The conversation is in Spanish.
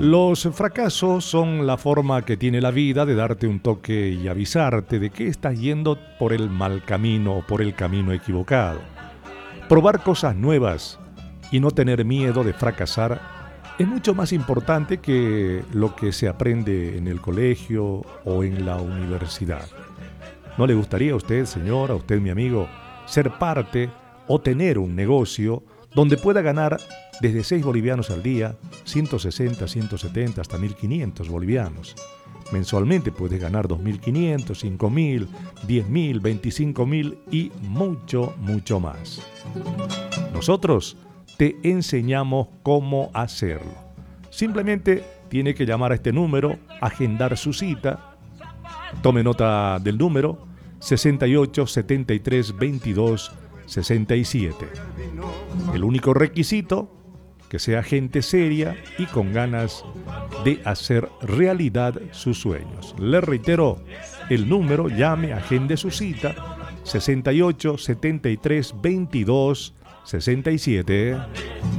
Los fracasos son la forma que tiene la vida de darte un toque y avisarte de que estás yendo por el mal camino o por el camino equivocado. Probar cosas nuevas y no tener miedo de fracasar es mucho más importante que lo que se aprende en el colegio o en la universidad. ¿No le gustaría a usted, señor, a usted, mi amigo, ser parte o tener un negocio donde pueda ganar desde 6 bolivianos al día, 160, 170, hasta 1.500 bolivianos? Mensualmente puedes ganar 2.500, 5.000, 10.000, 25.000 y mucho, mucho más. Nosotros te enseñamos cómo hacerlo. Simplemente tiene que llamar a este número, agendar su cita. Tome nota del número 68 73 22 67. El único requisito, que sea gente seria y con ganas de hacer realidad sus sueños. Le reitero, el número, llame, agende su cita, 68 73 22 67.